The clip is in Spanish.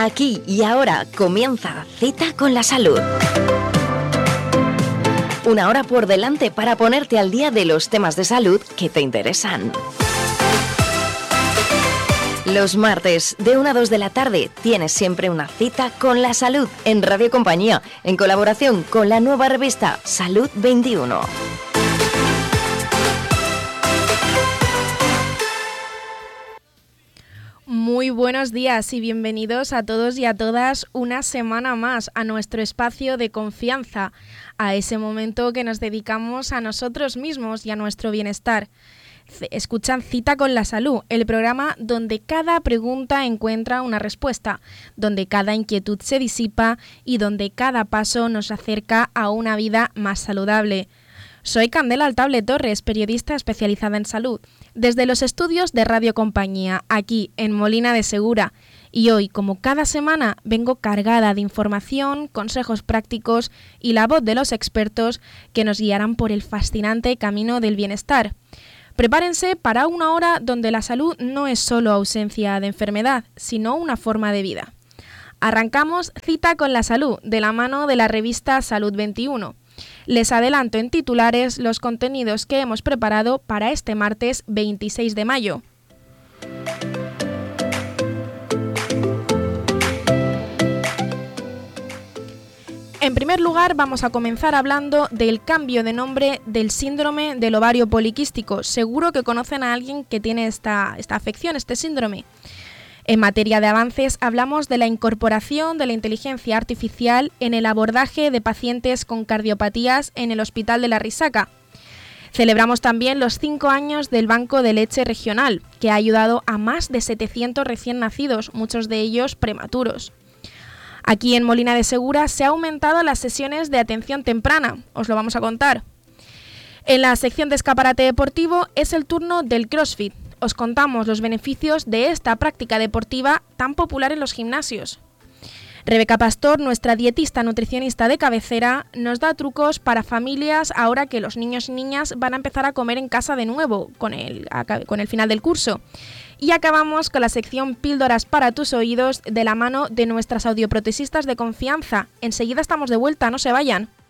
Aquí y ahora comienza Cita con la Salud. Una hora por delante para ponerte al día de los temas de salud que te interesan. Los martes de 1 a 2 de la tarde tienes siempre una cita con la salud en Radio Compañía, en colaboración con la nueva revista Salud 21. Muy buenos días y bienvenidos a todos y a todas una semana más a nuestro espacio de confianza, a ese momento que nos dedicamos a nosotros mismos y a nuestro bienestar. Escuchan Cita con la Salud, el programa donde cada pregunta encuentra una respuesta, donde cada inquietud se disipa y donde cada paso nos acerca a una vida más saludable. Soy Candela Altable Torres, periodista especializada en salud, desde los estudios de Radio Compañía, aquí en Molina de Segura. Y hoy, como cada semana, vengo cargada de información, consejos prácticos y la voz de los expertos que nos guiarán por el fascinante camino del bienestar. Prepárense para una hora donde la salud no es solo ausencia de enfermedad, sino una forma de vida. Arrancamos Cita con la Salud, de la mano de la revista Salud 21. Les adelanto en titulares los contenidos que hemos preparado para este martes 26 de mayo. En primer lugar, vamos a comenzar hablando del cambio de nombre del síndrome del ovario poliquístico. Seguro que conocen a alguien que tiene esta afección, este síndrome. En materia de avances, hablamos de la incorporación de la inteligencia artificial en el abordaje de pacientes con cardiopatías en el Hospital de la Risaca. Celebramos también los 5 años del Banco de Leche Regional, que ha ayudado a más de 700 recién nacidos, muchos de ellos prematuros. Aquí en Molina de Segura se ha aumentado las sesiones de atención temprana, os lo vamos a contar. En la sección de escaparate deportivo es el turno del CrossFit. Os contamos los beneficios de esta práctica deportiva tan popular en los gimnasios. Rebeca Pastor, nuestra dietista nutricionista de cabecera, nos da trucos para familias ahora que los niños y niñas van a empezar a comer en casa de nuevo con el final del curso. Y acabamos con la sección Píldoras para tus oídos de la mano de nuestras audioprotesistas de confianza. Enseguida estamos de vuelta, no se vayan.